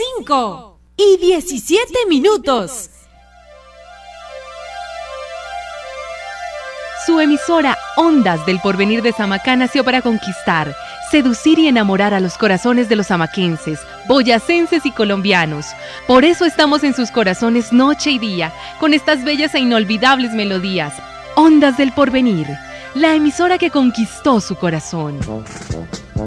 5:17. Su emisora Ondas del Porvenir de Samacá nació para conquistar, seducir y enamorar a los corazones de los samaquenses, boyacenses y colombianos. Por eso estamos en sus corazones noche y día, con estas bellas e inolvidables melodías. Ondas del Porvenir, la emisora que conquistó su corazón.